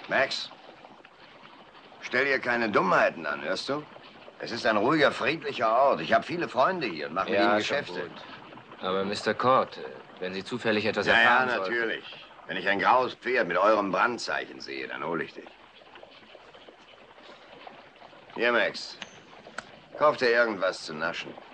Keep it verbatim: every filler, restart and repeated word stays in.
Max, stell dir keine Dummheiten an, hörst du? Es ist ein ruhiger, friedlicher Ort. Ich habe viele Freunde hier und mache mit Ja, ihnen Geschäfte. schon gut. Aber Mister Cord, wenn Sie zufällig etwas Ja, erfahren ja, sollten... natürlich. Wenn ich ein graues Pferd mit eurem Brandzeichen sehe, dann hole ich dich. Hier, Max. Kauf dir irgendwas zu naschen.